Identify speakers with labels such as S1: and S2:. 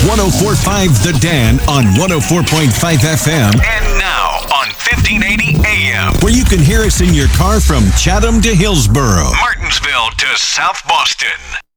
S1: 104.5 The Dan on 104.5 FM. And now on 1580 AM. Where you can hear us in your car from Chatham to Hillsboro, Martinsville to South Boston.